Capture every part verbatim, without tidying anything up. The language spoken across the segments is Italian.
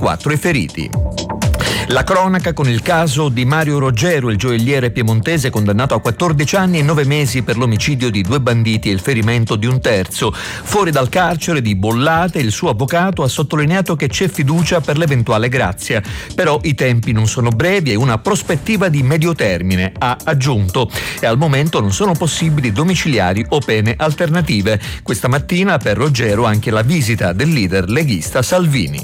ventiquattro i feriti. La cronaca con il caso di Mario Roggero, il gioielliere piemontese condannato a quattordici anni e nove mesi per l'omicidio di due banditi e il ferimento di un terzo. Fuori dal carcere di Bollate, il suo avvocato ha sottolineato che c'è fiducia per l'eventuale grazia. Però i tempi non sono brevi e una prospettiva di medio termine, ha aggiunto. E al momento non sono possibili domiciliari o pene alternative. Questa mattina per Roggero anche la visita del leader leghista Salvini.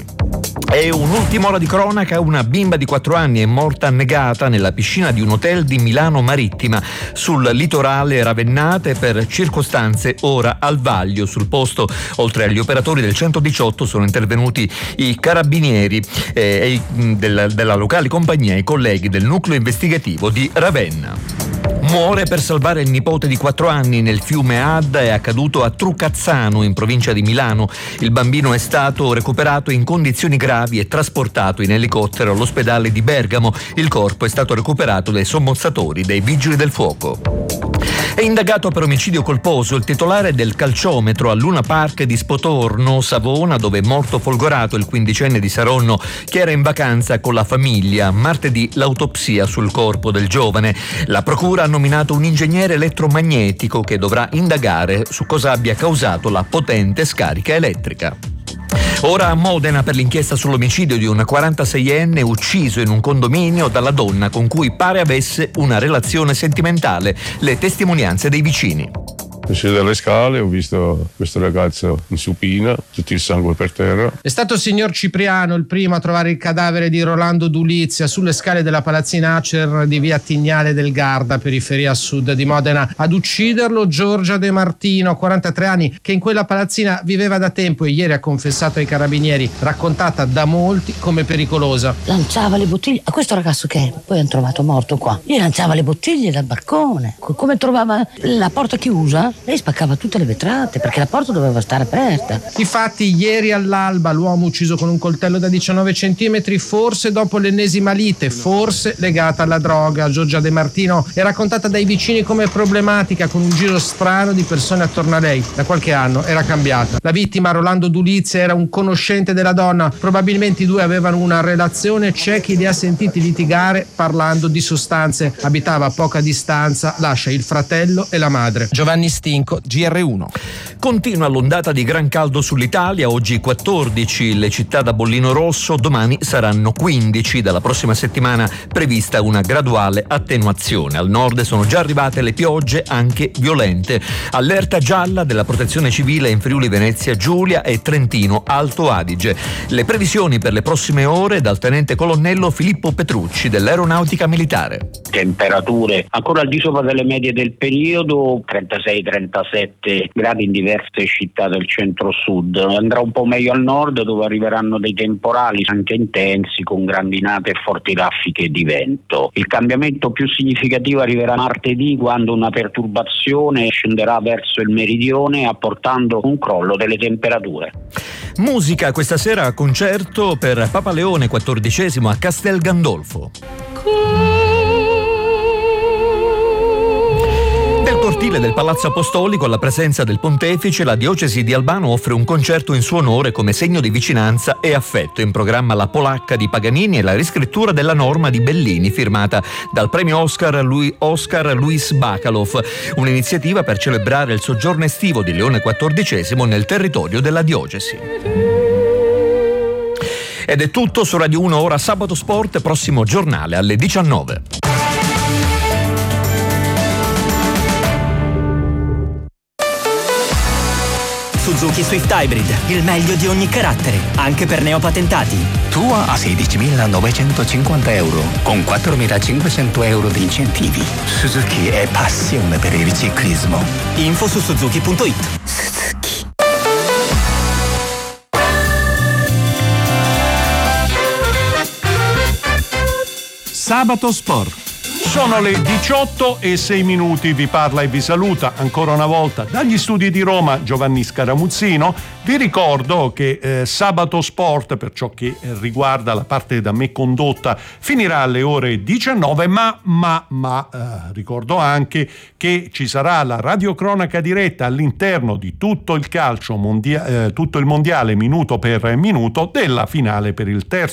E un'ultima ora di cronaca: una bimba di quattro anni è morta annegata nella piscina di un hotel di Milano Marittima sul litorale ravennate per circostanze ora al vaglio. Sul posto, oltre agli operatori del centodiciotto, sono intervenuti i carabinieri eh, della, della locale compagnia e i colleghi del nucleo investigativo di Ravenna. Muore per salvare il nipote di quattro anni nel fiume Adda, è accaduto a Trucazzano in provincia di Milano. Il bambino è stato recuperato in condizioni gravi e trasportato in elicottero all'ospedale di Bergamo. Il corpo è stato recuperato dai sommozzatori dei vigili del fuoco. È indagato per omicidio colposo il titolare del calciometro al Luna Park di Spotorno, Savona, dove è morto folgorato il quindicenne di Saronno che era in vacanza con la famiglia. Martedì l'autopsia sul corpo del giovane. La procura ha nominato un ingegnere elettromagnetico che dovrà indagare su cosa abbia causato la potente scarica elettrica. Ora a Modena per l'inchiesta sull'omicidio di un quarantaseienne ucciso in un condominio dalla donna con cui pare avesse una relazione sentimentale. Le testimonianze dei vicini. Sceso dalle scale, ho visto questo ragazzo in supina, tutto il sangue per terra. È stato il signor Cipriano il primo a trovare il cadavere di Rolando Dulizia sulle scale della palazzina Acer di via Tignale del Garda, periferia sud di Modena. Ad ucciderlo Giorgia De Martino, quarantatré anni, che in quella palazzina viveva da tempo e ieri ha confessato ai carabinieri, raccontata da molti come pericolosa. Lanciava le bottiglie a questo ragazzo che poi hanno trovato morto qua. Gli lanciava le bottiglie dal balcone. Come trovava la porta chiusa, lei spaccava tutte le vetrate perché la porta doveva stare aperta. Difatti ieri all'alba l'uomo ucciso con un coltello da diciannove centimetri, forse dopo l'ennesima lite, forse legata alla droga. Giorgia De Martino è raccontata dai vicini come problematica, con un giro strano di persone attorno a lei. Da qualche anno era cambiata. La vittima, Rolando Dulizia, era un conoscente della donna. Probabilmente i due avevano una relazione. C'è chi li ha sentiti litigare parlando di sostanze. Abitava a poca distanza, lascia il fratello e la madre. Giovanni Stinco, G R uno. Continua l'ondata di gran caldo sull'Italia, oggi quattordici le città da bollino rosso, domani saranno quindici. Dalla prossima settimana prevista una graduale attenuazione. Al nord sono già arrivate le piogge, anche violente. Allerta gialla della Protezione Civile in Friuli Venezia Giulia e Trentino Alto Adige. Le previsioni per le prossime ore dal tenente colonnello Filippo Petrucci dell'Aeronautica Militare. Temperature ancora al di sopra delle medie del periodo, trentasei trentasette gradi in diverse città del centro-sud. Andrà un po' meglio al nord, dove arriveranno dei temporali anche intensi con grandinate e forti raffiche di vento. Il cambiamento più significativo arriverà martedì, quando una perturbazione scenderà verso il meridione, apportando un crollo delle temperature. Musica questa sera, concerto per Papa Leone quattordicesimo a Castel Gandolfo. Nel cortile del Palazzo Apostolico, alla presenza del pontefice, la diocesi di Albano offre un concerto in suo onore come segno di vicinanza e affetto. In programma la polacca di Paganini e la riscrittura della norma di Bellini, firmata dal premio Oscar, Lui, Oscar Luis Bacalov, un'iniziativa per celebrare il soggiorno estivo di Leone quattordicesimo nel territorio della diocesi. Ed è tutto su Radio uno, ora Sabato Sport, prossimo giornale alle diciannove. Suzuki Swift Hybrid, il meglio di ogni carattere, anche per neopatentati. Tua a sedicimilanovecentocinquanta euro, con quattromilacinquecento euro di incentivi. Suzuki è passione per il ciclismo. Info su suzuki punto it. Suzuki. Sabato Sport. Sono le diciotto e sei minuti, vi parla e vi saluta ancora una volta dagli studi di Roma Giovanni Scaramuzzino. Vi ricordo che eh, Sabato Sport, per ciò che riguarda la parte da me condotta, finirà alle ore diciannove, ma, ma, ma eh, ricordo anche che ci sarà la radiocronaca diretta all'interno di tutto il calcio, mondia- eh, tutto il mondiale minuto per minuto della finale per il terzo